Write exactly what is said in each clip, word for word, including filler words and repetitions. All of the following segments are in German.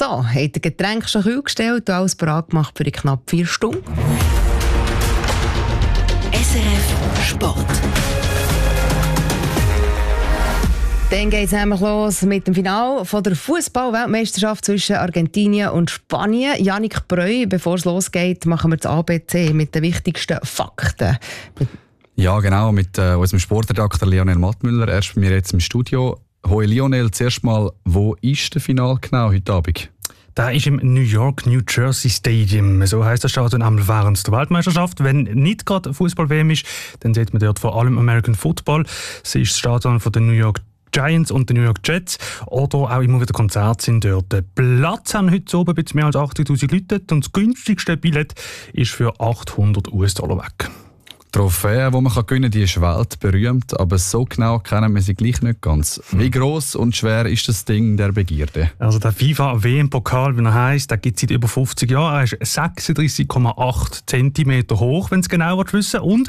So, hat ihr Getränk schon kühl gestellt und alles bereit gemacht für die knapp vier Stunden? S R F Sport. Dann geht es nämlich los mit dem Finale von der Fußball-Weltmeisterschaft zwischen Argentinien und Spanien. Yannick Breu, bevor es losgeht, machen wir das A B C mit den wichtigsten Fakten. Ja, genau, mit äh, unserem Sportredakteur Lionel Mattmüller. Er ist bei mir jetzt im Studio. Hoi Lionel, zuerst mal, wo ist das Finale genau heute Abend? Da ist im New York New Jersey Stadium. So heisst das Stadion einmal während der Weltmeisterschaft. Wenn nicht gerade Fußball-W M ist, dann sieht man dort vor allem American Football. Es ist das Stadion von den New York Giants und den New York Jets. Oder auch immer wieder Konzerte sind dort. Platz haben heute oben ein bisschen mehr als achtzigtausend Leute. Und das günstigste Billett ist für achthundert US-Dollar weg. Die Trophäe, die man gewinnen kann, die ist weltberühmt, aber so genau kennen wir sie gleich nicht ganz. Wie gross und schwer ist das Ding der Begierde? Also der FIFA-W M-Pokal, wie er heisst, der gibt es seit über fünfzig Jahren. Er ist sechsunddreissig Komma acht Zentimeter hoch, wenn es genau wissen, und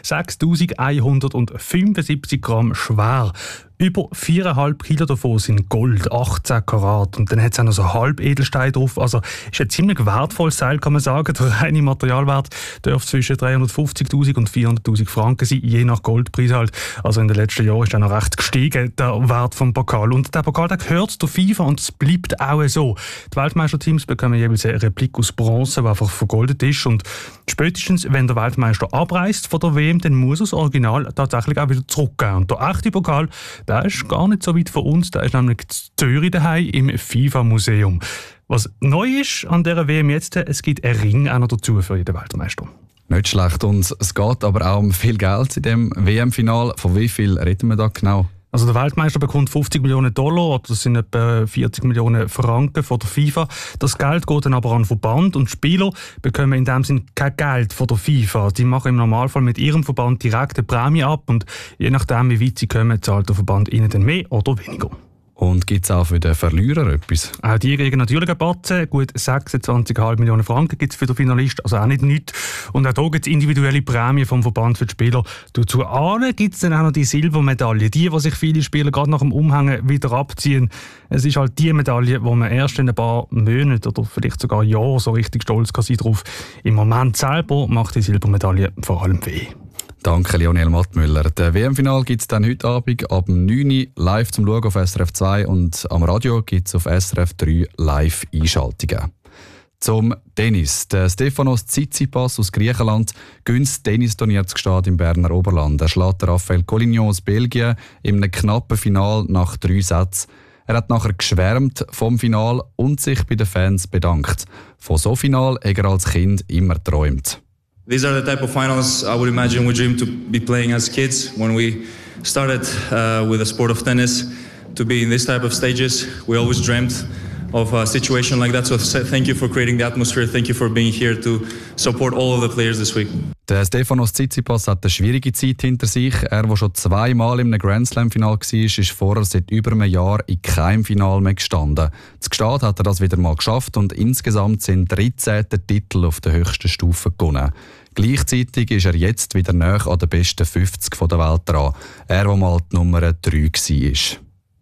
sechstausendeinhundertfünfundsiebzig Gramm schwer. Über viereinhalb Kilo davon sind Gold, achtzehn Karat. Und dann hat es auch noch so Halbedelstein drauf. Also ist ein ziemlich wertvolles Teil, kann man sagen. Der reine Materialwert dürfte zwischen dreihundertfünfzigtausend und vierhunderttausend Franken sein, je nach Goldpreis halt. Also in den letzten Jahren ist er noch recht gestiegen, der Wert vom Pokal. Und der Pokal, der gehört der FIFA und es bleibt auch so. Die Weltmeisterteams bekommen jeweils eine Replik aus Bronze, die einfach vergoldet ist. Und spätestens, wenn der Weltmeister abreist von der W M, dann muss er das Original tatsächlich auch wieder zurückgeben. Und der echte Pokal, der ist gar nicht so weit von uns, der ist nämlich in Zürich daheim im FIFA-Museum. Was neu ist an dieser W M jetzt, es gibt einen Ring auch noch dazu für jeden Weltmeister. Nicht schlecht, und es geht aber auch um viel Geld in dem W M-Final. Von wie viel reden wir da genau? Also der Weltmeister bekommt fünfzig Millionen Dollar, oder das sind etwa vierzig Millionen Franken von der FIFA. Das Geld geht dann aber an den Verband, und die Spieler bekommen in dem Sinne kein Geld von der FIFA. Die machen im Normalfall mit ihrem Verband direkt eine Prämie ab, und je nachdem, wie weit sie kommen, zahlt der Verband ihnen dann mehr oder weniger. Und gibt es auch für den Verlierer etwas? Auch die kriegen natürlich einen Batzen. Gut sechsundzwanzig Komma fünf Millionen Franken gibt es für den Finalist, also auch nicht nichts. Und auch hier gibt es individuelle Prämien vom Verband für die Spieler. Dazu gibt es dann auch noch die Silbermedaille. Die, die sich viele Spieler gerade nach dem Umhängen wieder abziehen. Es ist halt die Medaille, wo man erst in ein paar Monaten oder vielleicht sogar Jahren so richtig stolz kann sein drauf. Im Moment selber macht die Silbermedaille vor allem weh. Danke, Lionel Mattmüller. Der W M-Final gibt es dann heute Abend ab neun Uhr live zum Schauen auf S R F zwei, und am Radio gibt es auf S R F drei Live-Einschaltungen. Zum Tennis. Der Stefanos Tsitsipas aus Griechenland gönnt das Tennisturnier zu Gstaad im Berner Oberland. Er schlägt Raphael Collignon aus Belgien in einem knappen Final nach drei Sätzen. Er hat nachher geschwärmt vom Final und sich bei den Fans bedankt. Von so Final hat er als Kind immer geträumt. These are the type of finals I would imagine we dreamed to be playing as kids when we started uh, with the sport of tennis. To be in this type of stages, we always dreamt of a situation like that. So thank you for creating the atmosphere. Thank you for being here to support all of the players this week. Der Stefanos Tsitsipas hat eine schwierige Zeit hinter sich. Er, der schon zweimal im Grand Slam-Final war, ist vorher seit über einem Jahr in keinem Final mehr gestanden. Zu Gstaad hat er das wieder mal geschafft, und insgesamt sind dreizehn Titel auf der höchsten Stufe gewonnen. Gleichzeitig ist er jetzt wieder näher an den besten fünfzig der Welt dran. Er, der mal die Nummer drei war.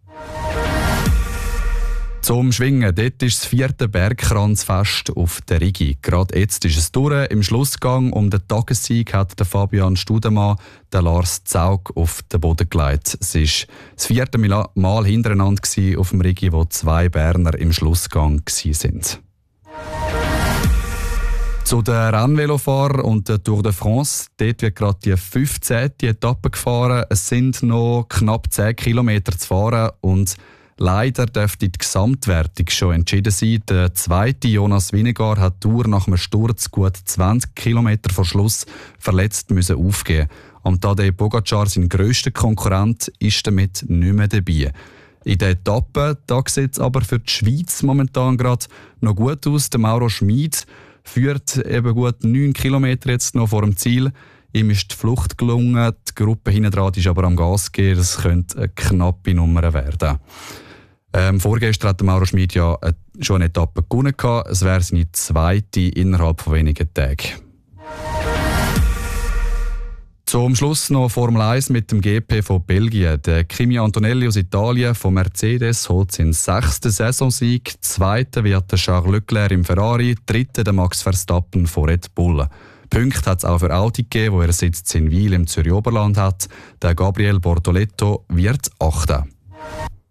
Zum Schwingen, dort ist das vierte Bergkranzfest auf der Rigi. Gerade jetzt ist es durch. Im Schlussgang um den Tagessieg hat der Fabian Studemann den Lars Zaug auf den Boden gelegt. Es war das vierte Mal hintereinander auf dem Rigi, wo zwei Berner im Schlussgang waren. Zu den Rennvelofahrern und der Tour de France. Dort wird gerade die fünfzehnte Etappe gefahren. Es sind noch knapp zehn Kilometer zu fahren, und leider dürfte die Gesamtwertung schon entschieden sein. Der zweite Jonas Vingegaard hat die Tour nach einem Sturz gut zwanzig Kilometer vor Schluss verletzt müssen aufgeben. Am Tadej Pogacar, sein grösster Konkurrent, ist damit nicht mehr dabei. In der Etappe sieht es aber für die Schweiz momentan gerade noch gut aus. Der Mauro Schmid führt eben gut neun Kilometer jetzt noch vor dem Ziel. Ihm ist die Flucht gelungen, die Gruppe hinten dran ist aber am Gas gehen. Das könnte eine knappe Nummer werden. Ähm, vorgestern hat Mauro Schmid ja schon eine Etappe gewonnen. Es wäre seine zweite innerhalb von wenigen Tagen. Zum Schluss noch Formel eins mit dem G P von Belgien. Der Kimi Antonelli aus Italien von Mercedes holt seinen sechsten Saisonsieg. Zweiter wird der Charles Leclerc im Ferrari, dritter der Max Verstappen von Red Bull. Punkte hat es auch für Audi gegeben, wo er Sitz in Wil im Zürich Oberland hat. Der Gabriel Bortoletto wird Achter.